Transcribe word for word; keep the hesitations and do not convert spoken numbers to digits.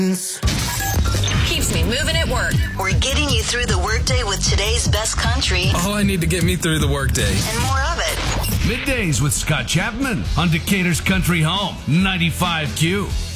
Keeps me moving at work. We're getting you through the workday with today's best country. All I need to get me through the workday. And more of it. Middays with Scott Chapman on Decatur's Country Home, ninety-five Q.